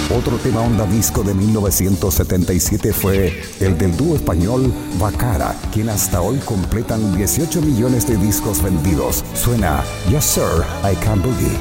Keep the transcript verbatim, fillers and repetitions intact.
Otro tema onda disco de mil novecientos setenta y siete fue el del dúo español Bacara, quien hasta hoy completan dieciocho millones de discos vendidos. Suena Yes Sir, I Can Boogie.